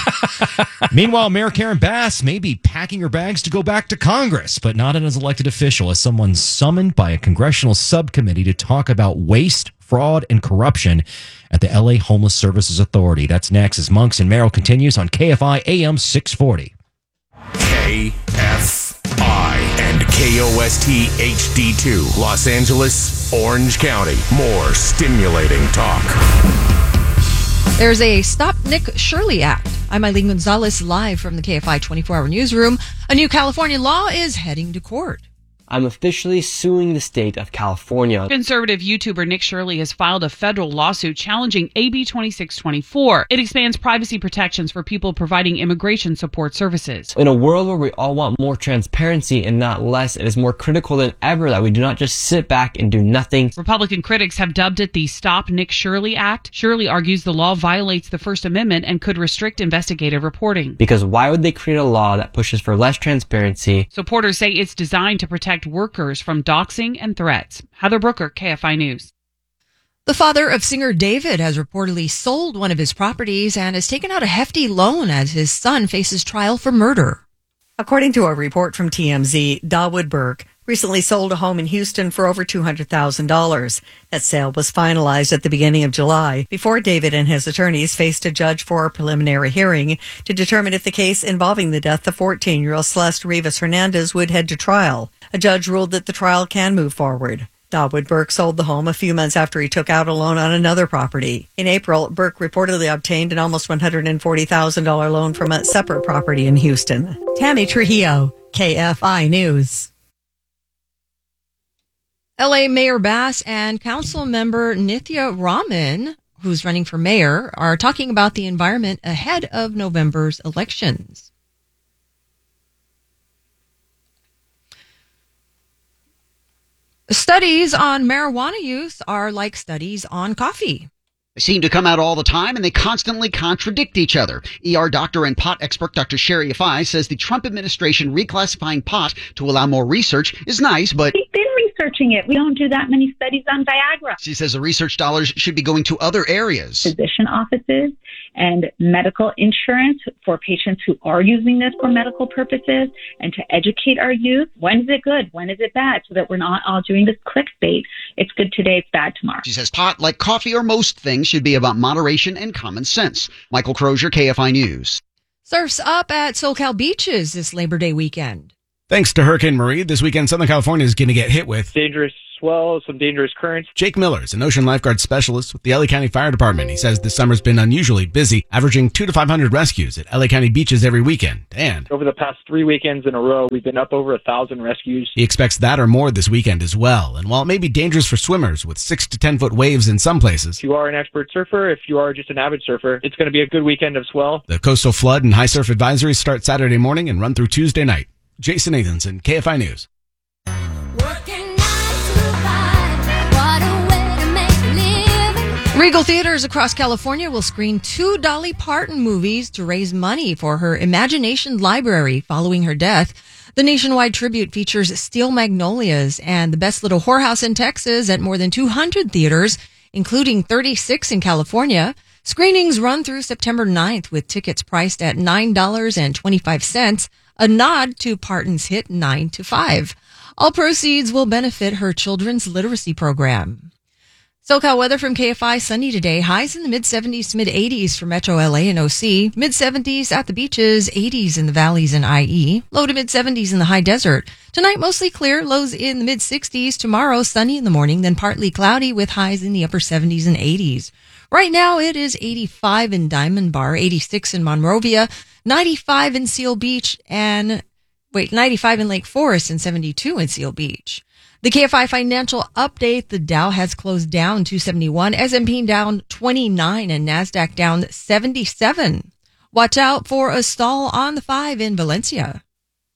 Meanwhile, Mayor Karen Bass may be packing her bags to go back to Congress, but not as an elected official, as someone summoned by a congressional subcommittee to talk about waste, fraud, and corruption at the L A Homeless Services Authority. That's next as Monks and Merrill continues on K F I A M six forty. K F I and K O S T H D two, Los Angeles, Orange County. More stimulating talk. There's a Stop Nick Shirley Act. I'm Eileen Gonzalez, live from the K F I twenty-four hour newsroom. A new California law is heading to court. I'm officially suing the state of California. Conservative YouTuber Nick Shirley has filed a federal lawsuit challenging A B twenty-six twenty-four. It expands privacy protections for people providing immigration support services. In a world where we all want more transparency and not less, it is more critical than ever that we do not just sit back and do nothing. Republican critics have dubbed it the Stop Nick Shirley Act. Shirley argues the law violates the First Amendment and could restrict investigative reporting. Because why would they create a law that pushes for less transparency? Supporters say it's designed to protect workers from doxing and threats. Heather Brooker, K F I News. The father of singer David has reportedly sold one of his properties and has taken out a hefty loan as his son faces trial for murder. According to a report from T M Z, Dawood Burke recently sold a home in Houston for over two hundred thousand dollars. That sale was finalized at the beginning of July before David and his attorneys faced a judge for a preliminary hearing to determine if the case involving the death of fourteen-year-old Celeste Rivas Hernandez would head to trial. A judge ruled that the trial can move forward. Dawood Burke sold the home a few months after he took out a loan on another property. In April, Burke reportedly obtained an almost one hundred forty thousand dollars loan from a separate property in Houston. Tammy Trujillo, K F I News. L A Mayor Bass and Council Member Nithya Raman, who's running for mayor, are talking about the environment ahead of November's elections. Studies on marijuana use are like studies on coffee. They seem to come out all the time, and they constantly contradict each other. E R doctor and pot expert Doctor Sherry Afai says the Trump administration reclassifying pot to allow more research is nice, but... They've been researching it. We don't do that many studies on Viagra. She says the research dollars should be going to other areas. Physician offices and medical insurance for patients who are using this for medical purposes, and to educate our youth. When is it good? When is it bad? So that we're not all doing this clickbait. It's good today, it's bad tomorrow. She says pot, like coffee or most things, should be about moderation and common sense. Michael Crozier, K F I News. Surf's up at SoCal beaches this Labor Day weekend. Thanks to Hurricane Marie, this weekend Southern California is going to get hit with dangerous swells, some dangerous currents. Jake Miller is an ocean lifeguard specialist with the L A County Fire Department. He says this summer's been unusually busy, averaging two to five hundred rescues at L A County beaches every weekend. And over the past three weekends in a row, we've been up over a thousand rescues. He expects that or more this weekend as well. And while it may be dangerous for swimmers with six to ten foot waves in some places, if you are an expert surfer, if you are just an avid surfer, it's going to be a good weekend of swell. The coastal flood and high surf advisories start Saturday morning and run through Tuesday night. Jason Nathanson, K F I News. Regal Theaters across California will screen two Dolly Parton movies to raise money for her Imagination Library following her death. The nationwide tribute features Steel Magnolias and The Best Little Whorehouse in Texas at more than two hundred theaters, including thirty-six in California. Screenings run through September ninth with tickets priced at nine dollars and twenty-five cents, a nod to Parton's hit nine to five. All proceeds will benefit her children's literacy program. SoCal weather from K F I, sunny today. Highs in the mid-seventies to mid-eighties for Metro L A and O C. Mid-seventies at the beaches, eighties in the valleys and I E. Low to mid-seventies in the high desert. Tonight, mostly clear, lows in the mid-sixties. Tomorrow, sunny in the morning, then partly cloudy with highs in the upper seventies and eighties. Right now, it is eighty-five in Diamond Bar, eighty-six in Monrovia, ninety-five in Seal Beach, and, wait, ninety-five in Lake Forest, and seventy-two in Seal Beach. The K F I financial update, the Dow has closed down two seventy-one, S and P down twenty-nine, and NASDAQ down seventy-seven. Watch out for a stall on the five in Valencia.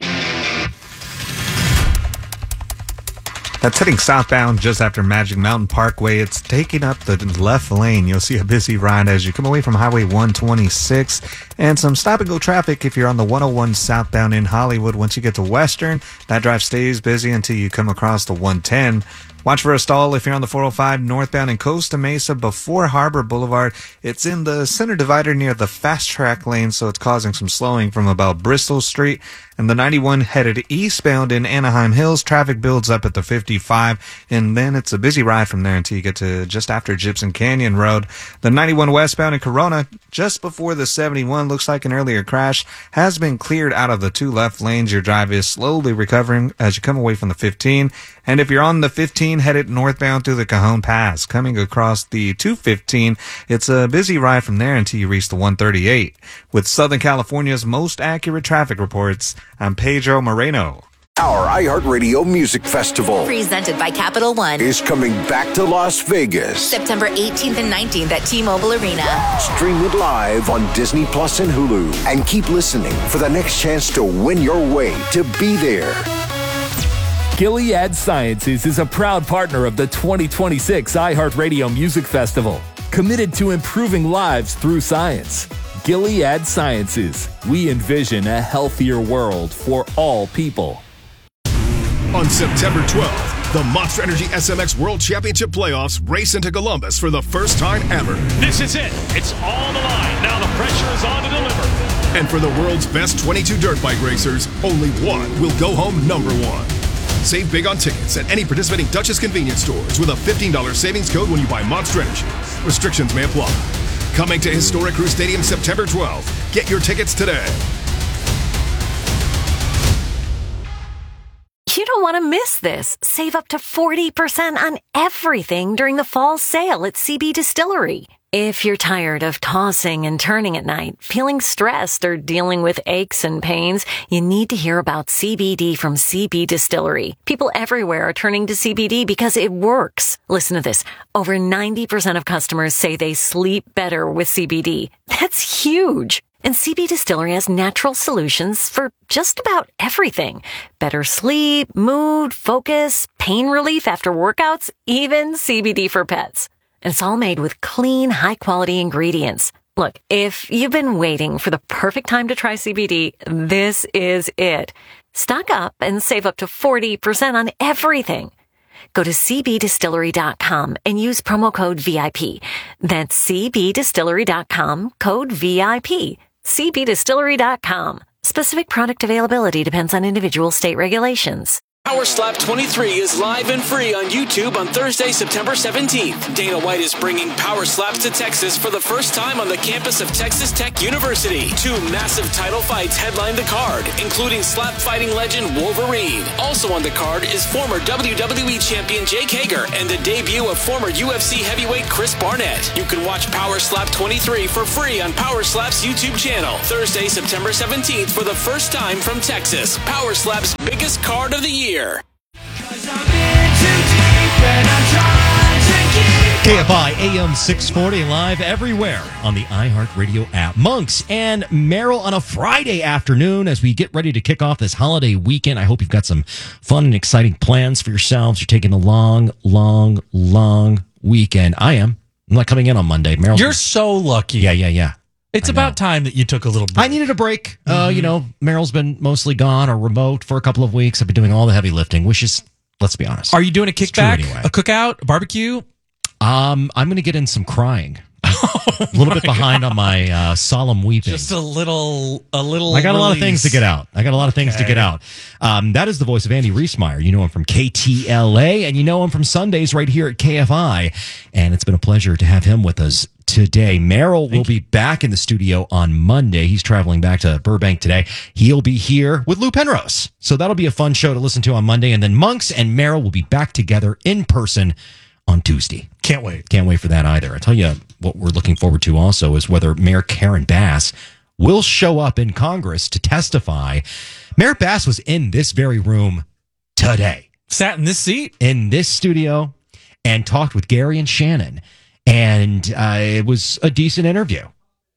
That's heading southbound just after Magic Mountain Parkway. It's taking up the left lane. You'll see a busy ride as you come away from Highway one twenty-six, and some stop-and-go traffic if you're on the one oh one southbound in Hollywood. Once you get to Western, that drive stays busy until you come across the one ten. Watch for a stall if you're on the four oh five northbound in Costa Mesa before Harbor Boulevard. It's in the center divider near the fast track lane, so it's causing some slowing from about Bristol Street. And the ninety-one headed eastbound in Anaheim Hills, traffic builds up at the fifty-five, and then it's a busy ride from there until you get to just after Gypsum Canyon Road. The ninety-one westbound in Corona, just before the seventy-one, looks like an earlier crash has been cleared out of the two left lanes. Your drive is slowly recovering as you come away from the fifteen. And if you're on the fifteen headed northbound through the Cajon Pass, coming across the two fifteen, it's a busy ride from there until you reach the one thirty-eight. With Southern California's most accurate traffic reports, I'm Pedro Moreno. Our iHeartRadio Music Festival, presented by Capital One, is coming back to Las Vegas. September eighteenth and nineteenth at T-Mobile Arena. Stream it live on Disney Plus and Hulu. And keep listening for the next chance to win your way to be there. Gilead Sciences is a proud partner of the twenty twenty-six iHeartRadio Music Festival, committed to improving lives through science. Gilead Sciences. We envision a healthier world for all people. On September twelfth, the Monster Energy S M X World Championship Playoffs race into Columbus for the first time ever. This is it. It's all on the line. Now the pressure is on to deliver. And for the world's best twenty-two dirt bike racers, only one will go home number one. Save big on tickets at any participating Duchess convenience stores with a fifteen dollars savings code when you buy Monster Energy. Restrictions may apply. Coming to Historic Crew Stadium September twelfth. Get your tickets today. You don't want to miss this. Save up to forty percent on everything during the fall sale at C B Distillery. If you're tired of tossing and turning at night, feeling stressed, or dealing with aches and pains, you need to hear about C B D from C B Distillery. People everywhere are turning to C B D because it works. Listen to this. Over ninety percent of customers say they sleep better with C B D. That's huge. And C B Distillery has natural solutions for just about everything. Better sleep, mood, focus, pain relief after workouts, even C B D for pets. And it's all made with clean, high-quality ingredients. Look, if you've been waiting for the perfect time to try C B D, this is it. Stock up and save up to forty percent on everything. Go to c b distillery dot com and use promo code V I P. That's c b distillery dot com, code V I P. c b distillery dot com. Specific product availability depends on individual state regulations. Power Slap twenty-three is live and free on YouTube on Thursday, September seventeenth. Dana White is bringing Power Slaps to Texas for the first time on the campus of Texas Tech University. Two massive title fights headline the card, including slap fighting legend Wolverine. Also on the card is former W W E champion Jake Hager and the debut of former U F C heavyweight Chris Barnett. You can watch Power Slap twenty-three for free on Power Slap's YouTube channel. Thursday, September seventeenth for the first time from Texas. Power Slap's biggest card of the year. K F I A M six forty live everywhere on the iHeartRadio app. Monks and Merrill on a Friday afternoon as we get ready to kick off this holiday weekend. I hope you've got some fun and exciting plans for yourselves. You're taking a long, long, long weekend. I am. I'm not coming in on Monday. Merrill, you're so lucky. Yeah, yeah, yeah. It's about time that you took a little break. I needed a break. Mm-hmm. Uh, you know, Merrill's been mostly gone or remote for a couple of weeks. I've been doing all the heavy lifting, which is, let's be honest. Are you doing a kickback, anyway. a cookout, a barbecue? Um, I'm going to get in some crying. a little bit behind God. on my uh, solemn weeping. Just a little, a little. I got release. a lot of things to get out. I got a lot of things okay. to get out. Um, that is the voice of Andy Reesmeyer. You know him from K T L A, and you know him from Sundays right here at K F I. And it's been a pleasure to have him with us today. Merrill will be back in the studio on Monday. He's traveling back to Burbank today. He'll be here with Lou Penrose. So that'll be a fun show to listen to on Monday. And then Monks and Merrill will be back together in person on Tuesday. Can't wait. Can't wait for that either. I tell you what we're looking forward to also is whether Mayor Karen Bass will show up in Congress to testify. Mayor Bass was in this very room today. Sat in this seat? In this studio and talked with Gary and Shannon. And uh, it was a decent interview.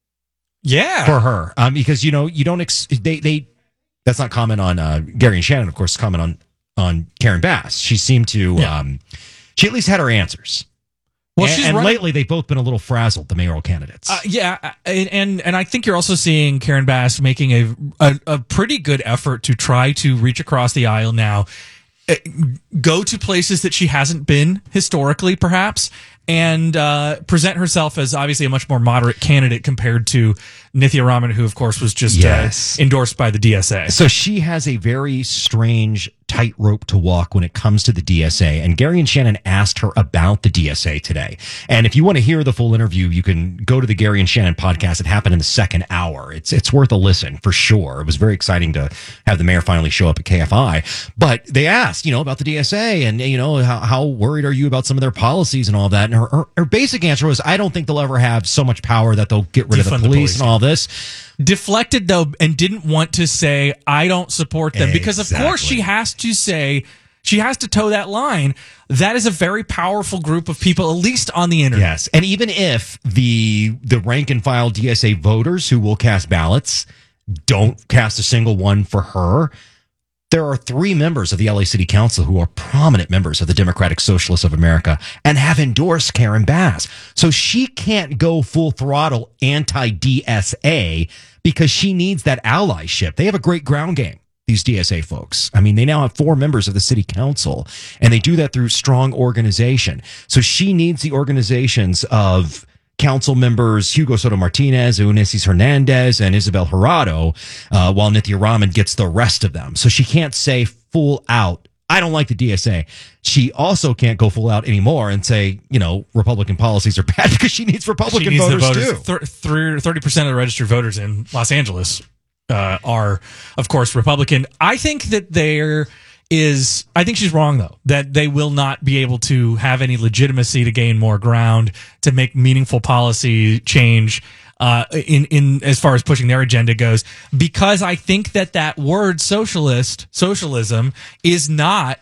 Yeah. For her. Um, because, you know, you don't, ex- they, they, that's not comment on uh, Gary and Shannon, of course, comment on, on Karen Bass. She seemed to, yeah. um, she at least had her answers. Well, and, she's and running- lately they've both been a little frazzled, the mayoral candidates. Uh, yeah, and, and and I think you're also seeing Karen Bass making a, a a pretty good effort to try to reach across the aisle now, uh, go to places that she hasn't been historically, perhaps, and uh, present herself as obviously a much more moderate candidate compared to Nithya Raman, who of course was just yes. uh, endorsed by the D S A. So she has a very strange tightrope to walk when it comes to the D S A. And Gary and Shannon asked her about the D S A today. And if you want to hear the full interview, you can go to the Gary and Shannon podcast. It happened in the second hour. It's it's worth a listen for sure. It was very exciting to have the mayor finally show up at K F I. But they asked, you know, about the D S A and, you know, how, how worried are you about some of their policies and all that? And her, her, her basic answer was, I don't think they'll ever have so much power that they'll get rid Defund of the the police police. and all this. Deflected though, and didn't want to say I don't support them because of Exactly. course she has to say she has to toe that line. That is a very powerful group of people, at least on the internet. Yes, and even if the the rank and file D S A voters who will cast ballots don't cast a single one for her, there are three members of the L A City Council who are prominent members of the Democratic Socialists of America and have endorsed Karen Bass. So she can't go full throttle anti-D S A because she needs that allyship. They have a great ground game, these D S A folks. I mean, they now have four members of the city council, and they do that through strong organization. So she needs the organizations of council members Hugo Soto Martinez, Unesis Hernandez, and Isabel Jurado, uh, while Nithya Raman gets the rest of them. So she can't say full out, I don't like the D S A. She also can't go full out anymore and say, you know, Republican policies are bad because she needs Republican She needs voters, the voters too. thirty percent of the registered voters in Los Angeles uh, are, of course, Republican. I think that there is, I think she's wrong, though, that they will not be able to have any legitimacy to gain more ground, to make meaningful policy change uh, in, in as far as pushing their agenda goes, because I think that that word socialist, socialism, is not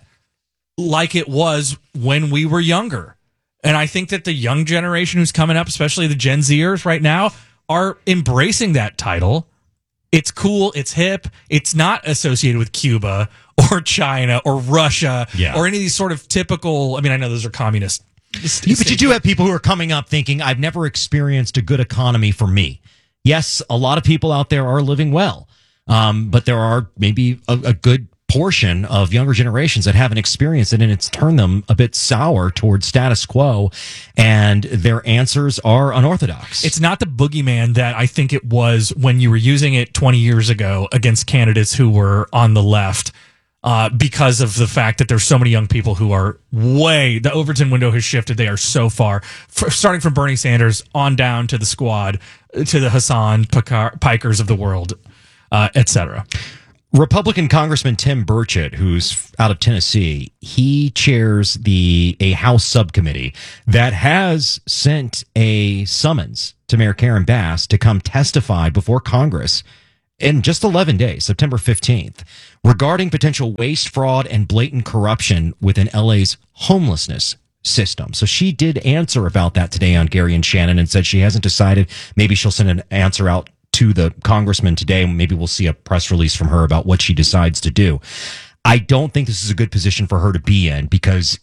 like it was when we were younger. And I think that the young generation who's coming up, especially the Gen Zers right now, are embracing that title. It's cool. It's hip. It's not associated with Cuba or China or Russia Yeah. or any of these sort of typical, I mean, I know those are communist. Yeah, but you do have people who are coming up thinking, I've never experienced a good economy for me. Yes, a lot of people out there are living well, um, but there are maybe a, a good portion of younger generations that haven't experienced it, and it's turned them a bit sour towards status quo, and their answers are unorthodox. It's not the boogeyman that I think it was when you were using it twenty years ago against candidates who were on the left, uh, because of the fact that there's so many young people who are way, the Overton window has shifted. They are so far, f- starting from Bernie Sanders on down to the Squad, to the Hassan Pikar- Pikers of the world, uh, et cetera. Republican Congressman Tim Burchett, who's out of Tennessee, he chairs the a House subcommittee that has sent a summons to Mayor Karen Bass to come testify before Congress in just eleven days, September fifteenth, regarding potential waste, fraud, and blatant corruption within L A's homelessness system. So she did answer about that today on Gary and Shannon and said she hasn't decided. Maybe she'll send an answer out to the congressman today. Maybe we'll see a press release from her about what she decides to do. I don't think this is a good position for her to be in because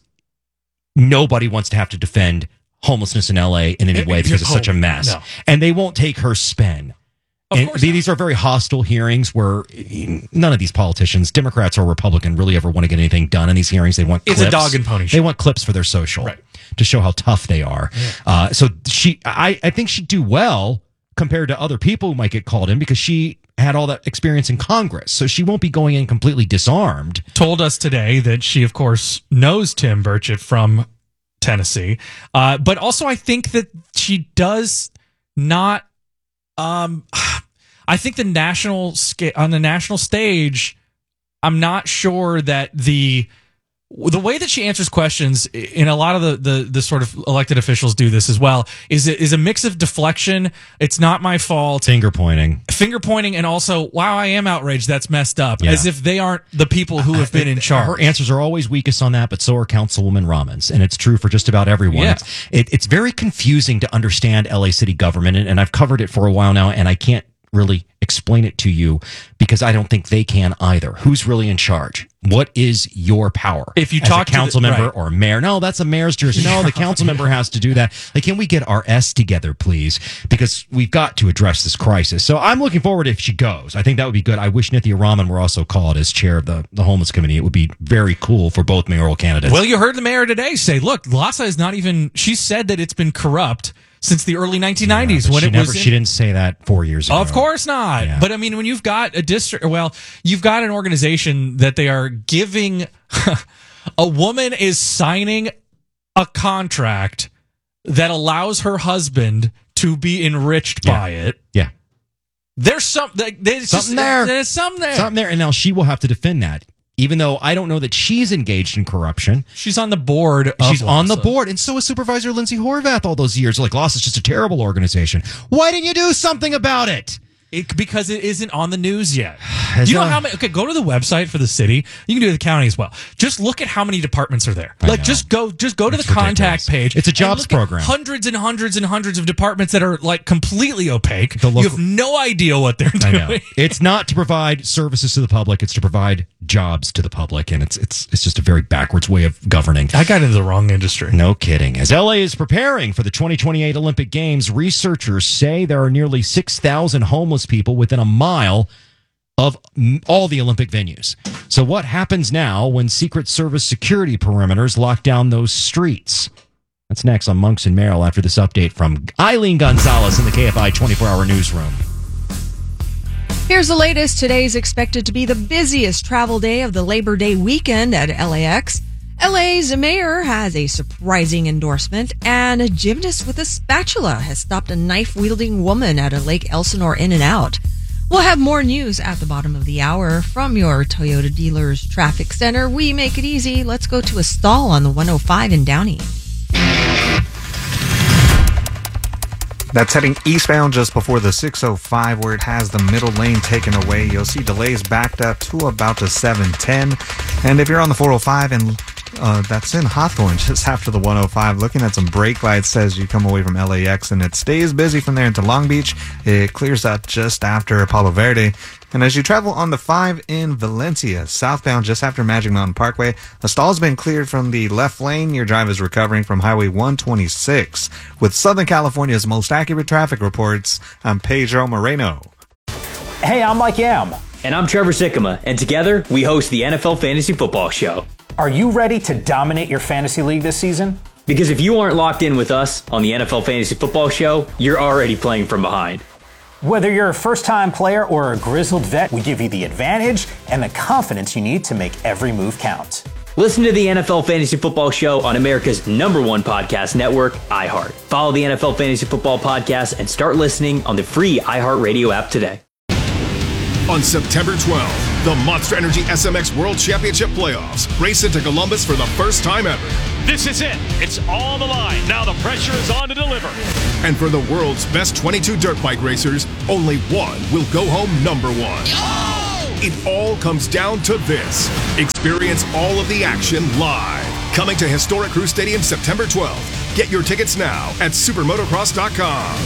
nobody wants to have to defend homelessness in L A in any way because it's such a mess. No. And they won't take her spin. And these are very hostile hearings where none of these politicians, Democrats or Republican, really ever want to get anything done in these hearings. They want clips. It's a dog and pony show. They want clips for their social, right, to show how tough they are. Yeah. Uh, so she, I, I think she'd do well compared to other people who might get called in because she had all that experience in Congress. So she won't be going in completely disarmed. Told us today that she, of course, knows Tim Burchett from Tennessee. Uh, but also I think that she does not, um, I think the national sca- on the national stage, I'm not sure that the, the way that she answers questions, in a lot of the, the, the sort of elected officials do this as well, is is a mix of deflection. It's not my fault. Finger pointing. Finger pointing, and also, wow, I am outraged. That's messed up. Yeah. As if they aren't the people who have been in charge. Her answers are always weakest on that, but so are Councilwoman Rahman's. And it's true for just about everyone. Yeah. It's, it, it's very confusing to understand L A city government, and, and I've covered it for a while now, and I can't really explain it to you because I don't think they can either. Who's really in charge? What is your power? If you As talk a council to the, member right. or a mayor, no, that's a mayor's jersey. No, the council member has to do that. Like, can we get our S together, please? Because we've got to address this crisis. So I'm looking forward if she goes. I think that would be good. I wish Nithya Raman were also called as chair of the, the homeless committee. It would be very cool for both mayoral candidates. Well, you heard the mayor today say, look, Lhasa is not even, she said that it's been corrupt since the early nineteen nineties yeah, when she it never, was in, she didn't say that four years ago. Of course not. Yeah. But I mean, when you've got a district, well, you've got an organization that they are giving, a woman is signing a contract that allows her husband to be enriched yeah. by it. Yeah. There's some, there's something just, there. There's something there. Something there. And now she will have to defend that. Even though I don't know that she's engaged in corruption. She's on the board. Of she's on the Lhasa. board. And so is Supervisor Lindsay Horvath all those years. Like, Lhasa is just a terrible organization. Why didn't you do something about it? It, because it isn't on the news yet. As Do you know a- how many? Okay, go to the website for the city. You can do the county as well. Just look at how many departments are there. I Like, know. just go, just go to It's the contact ridiculous. page. It's a and jobs look at program. Hundreds and hundreds and hundreds of departments that are like completely opaque. The local- you have no idea what they're I doing. know. It's not to provide services to the public. It's to provide jobs to the public. And it's, it's, it's just a very backwards way of governing. I got into the wrong industry. No kidding. As L A is preparing for the twenty twenty-eight Olympic Games, researchers say there are nearly six thousand homeless people within a mile of m- all the Olympic venues. So what happens now when Secret Service security perimeters lock down those streets? That's next on Monks and Merrill after this update from Eileen Gonzalez in the K F I twenty-four hour newsroom. Here's the latest. Today's expected to be the busiest travel day of the Labor Day weekend at L A X. L A's mayor has a surprising endorsement, and a gymnast with a spatula has stopped a knife-wielding woman at a Lake Elsinore In-N-Out. We'll have more news at the bottom of the hour from your Toyota dealer's traffic center. We make it easy. Let's go to a stall on the one oh five in Downey. That's heading eastbound just before the six oh five where it has the middle lane taken away. You'll see delays backed up to about the seven ten. And if you're on the four oh five and uh, that's in Hawthorne just after the one oh five, looking at some brake lights as you come away from L A X, and it stays busy from there into Long Beach. It clears up just after Palo Verde. And as you travel on the five in Valencia, southbound just after Magic Mountain Parkway, a stall's been cleared from the left lane. Your drive is recovering from Highway one twenty-six. With Southern California's most accurate traffic reports, I'm Pedro Moreno. Hey, I'm Mike Yam. And I'm Trevor Sikkema, and together we host the N F L Fantasy Football Show. Are you ready to dominate your fantasy league this season? Because if you aren't locked in with us on the N F L Fantasy Football Show, you're already playing from behind. Whether you're a first-time player or a grizzled vet, we give you the advantage and the confidence you need to make every move count. Listen to the N F L Fantasy Football Show on America's number one podcast network, iHeart. Follow the N F L Fantasy Football Podcast and start listening on the free iHeartRadio app today. On September twelfth, the Monster Energy S M X World Championship Playoffs race into Columbus for the first time ever. This is it. It's all on the line. Now the pressure is on to deliver. And for the world's best twenty-two dirt bike racers, only one will go home number one. Oh! It all comes down to this. Experience all of the action live. Coming to historic Crew Stadium September twelfth. Get your tickets now at supermotocross dot com.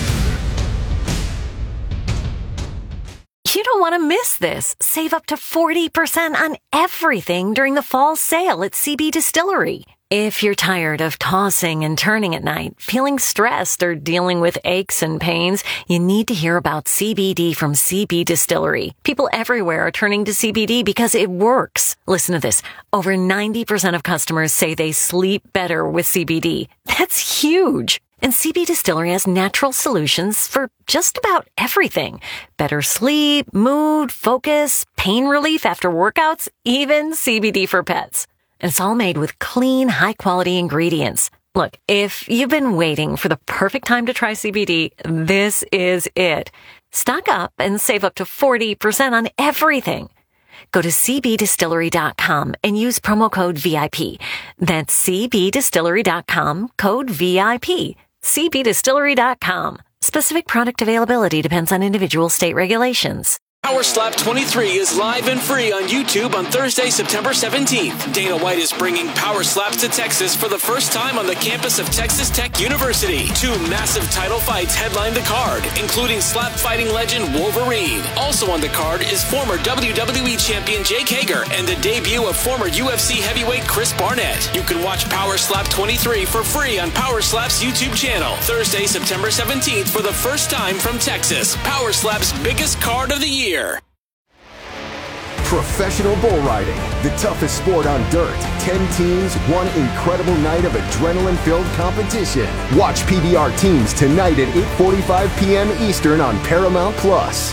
You don't want to miss this. Save up to forty percent on everything during the fall sale at C B Distillery. If you're tired of tossing and turning at night, feeling stressed, or dealing with aches and pains, you need to hear about C B D from C B Distillery. People everywhere are turning to C B D because it works. Listen to this. Over ninety percent of customers say they sleep better with C B D. That's huge. And C B Distillery has natural solutions for just about everything. Better sleep, mood, focus, pain relief after workouts, even C B D for pets. And it's all made with clean, high-quality ingredients. Look, if you've been waiting for the perfect time to try C B D, this is it. Stock up and save up to forty percent on everything. Go to c b distillery dot com and use promo code V I P. That's c b distillery dot com, code V I P. c b distillery dot com. Specific product availability depends on individual state regulations. Power Slap twenty-three is live and free on YouTube on Thursday, September seventeenth. Dana White is bringing Power Slaps to Texas for the first time on the campus of Texas Tech University. Two massive title fights headline the card, including slap fighting legend Wolverine. Also on the card is former W W E champion Jake Hager and the debut of former U F C heavyweight Chris Barnett. You can watch Power Slap twenty-three for free on Power Slap's YouTube channel. Thursday, September seventeenth for the first time from Texas. Power Slap's biggest card of the year. Professional bull riding, the toughest sport on dirt. Ten teams, one incredible night of adrenaline-filled competition. Watch P B R Teams tonight at eight forty-five p.m. Eastern on Paramount Plus.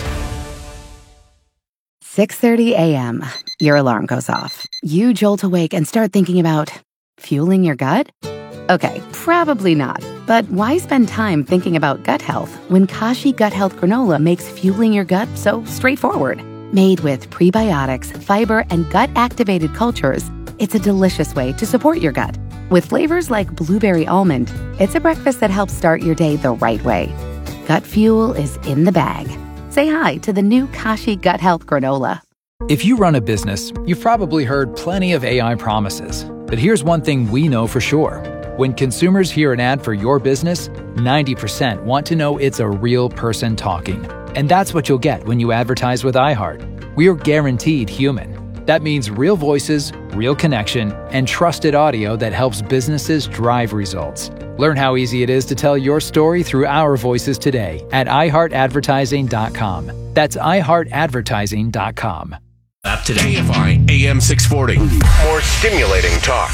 six thirty a.m. Your alarm goes off. You jolt awake and start thinking about fueling your gut? Okay, probably not. But why spend time thinking about gut health when Kashi Gut Health Granola makes fueling your gut so straightforward? Made with prebiotics, fiber, and gut-activated cultures, it's a delicious way to support your gut. With flavors like blueberry almond, it's a breakfast that helps start your day the right way. Gut fuel is in the bag. Say hi to the new Kashi Gut Health Granola. If you run a business, you've probably heard plenty of A I promises. But here's one thing we know for sure. When consumers hear an ad for your business, ninety percent want to know it's a real person talking. And that's what you'll get when you advertise with iHeart. We are guaranteed human. That means real voices, real connection, and trusted audio that helps businesses drive results. Learn how easy it is to tell your story through our voices today at i heart advertising dot com. That's i heart advertising dot com. App today. K F I A M six forty. More stimulating talk.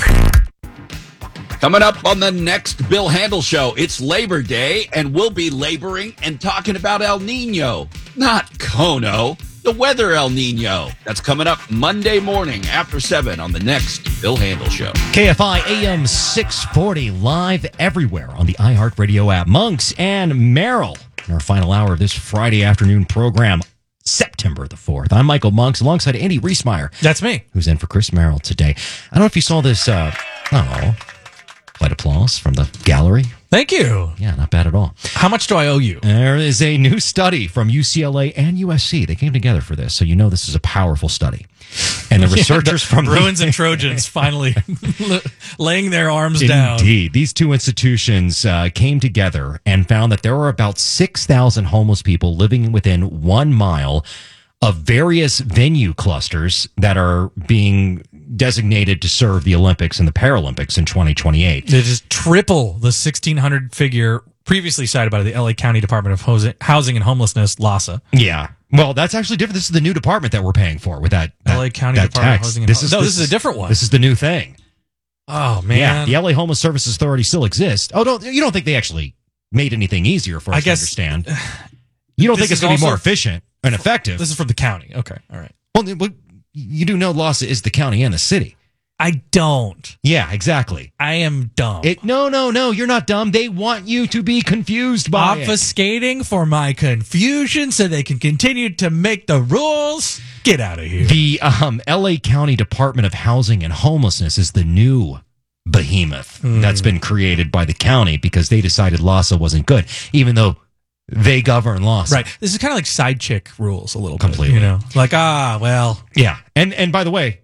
Coming up on the next Bill Handel Show, it's Labor Day, and we'll be laboring and talking about El Nino, not Kono, the weather El Nino. That's coming up Monday morning after seven on the next Bill Handel Show. K F I A M six forty, live everywhere on the iHeartRadio app. Monks and Merrill in our final hour of this Friday afternoon program, September the fourth. I'm Michael Monks alongside Andy Reesmeyer. That's me. Who's in for Chris Merrill today. I don't know if you saw this, uh, oh, quite applause from the gallery. Thank you. Yeah, not bad at all. How much do I owe you? There is a new study from U C L A and U S C. They came together for this, so you know this is a powerful study. And the researchers yeah, the from Bruins and Trojans finally laying their arms down. Indeed. These two institutions uh, came together and found that there were about six thousand homeless people living within one mile of various venue clusters that are being designated to serve the Olympics and the Paralympics in twenty twenty-eight. It is triple the sixteen hundred figure previously cited by the L A County Department of Housing and Homelessness, LAHSA. Yeah. Well, that's actually different. This is the new department that we're paying for with that, that L A County that Department of tax. Housing and This Home- is No, this, this is a different one. This is the new thing. Oh man, Yeah, the L A Homeless Services Authority still exists. Oh, don't you don't think they actually made anything easier for us I to guess- understand? You don't This think it's is going to be more also- efficient and effective? This is from the county. Okay, all right. Well, well, you do know Lhasa is the county and the city. I don't. Yeah, exactly. I am dumb. It, no, no, no. You're not dumb. They want you to be confused by it. Obfuscating for my confusion so they can continue to make the rules. Get out of here. The um, L A County Department of Housing and Homelessness is the new behemoth Hmm. that's been created by the county because they decided Lhasa wasn't good, even though they govern Lhasa. Right. This is kind of like side chick rules a little Completely. bit. You know, like, ah, well. Yeah. And and by the way,